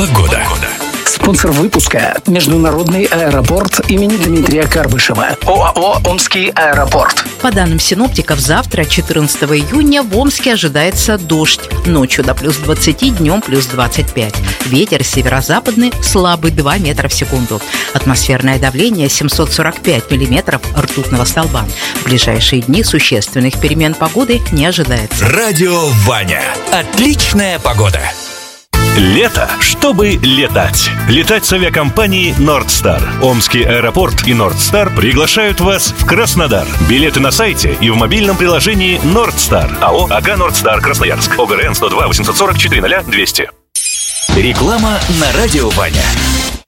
Погода. Спонсор выпуска – Международный аэропорт имени Дмитрия Карбышева. ОАО «Омский аэропорт». По данным синоптиков, завтра, 14 июня, в Омске ожидается дождь. Ночью до плюс 20, днем плюс 25. Ветер северо-западный слабый 2 метра в секунду. Атмосферное давление 745 миллиметров ртутного столба. В ближайшие дни существенных перемен погоды не ожидается. Радио Ваня. Отличная погода. Лето, чтобы летать. Летать с авиакомпанией «Нордстар». Омский аэропорт и «Нордстар» приглашают вас в Краснодар. Билеты на сайте и в мобильном приложении «Нордстар». АО «АК Нордстар Красноярск». ОГРН 102 840 400 200. Реклама на Радио Ваня.